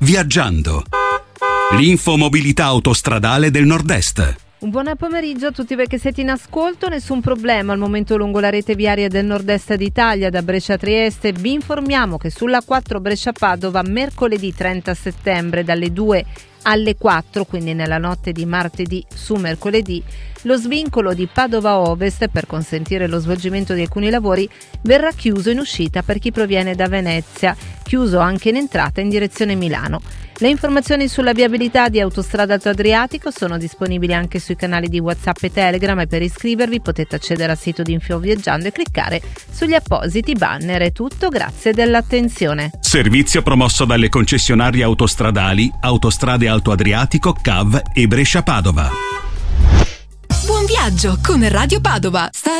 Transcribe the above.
Viaggiando. L'infomobilità autostradale del Nord-Est. Un buon pomeriggio a tutti voi che siete in ascolto. Nessun problema al momento lungo la rete viaria del nord-est d'Italia, da Brescia a Trieste. Vi informiamo che sulla 4 Brescia-Padova mercoledì 30 settembre dalle 2 alle 4, quindi nella notte di martedì su mercoledì, lo svincolo di Padova Ovest, per consentire lo svolgimento di alcuni lavori, verrà chiuso in uscita per chi proviene da Venezia, chiuso anche in entrata in direzione Milano. Le informazioni sulla viabilità di Autostrada Alto Adriatico sono disponibili anche sui canali di WhatsApp e Telegram, e per iscrivervi potete accedere al sito di Info Viaggiando e cliccare sugli appositi banner. È tutto, grazie dell'attenzione. Servizio promosso dalle concessionarie autostradali Autostrade Alto Adriatico, CAV e Brescia Padova. Buon viaggio con Radio Padova.